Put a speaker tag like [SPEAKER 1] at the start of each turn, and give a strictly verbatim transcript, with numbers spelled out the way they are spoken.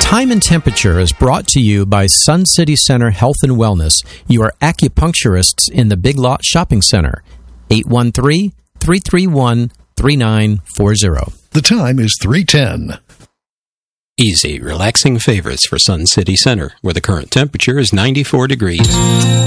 [SPEAKER 1] Time and Temperature is brought to you by Sun City Center Health and Wellness, your acupuncturists in the Big Lot Shopping Center. eight one three, three three one, three nine four zero.
[SPEAKER 2] The time is three ten.
[SPEAKER 3] Easy, relaxing favors for Sun City Center, where the current temperature is ninety-four degrees.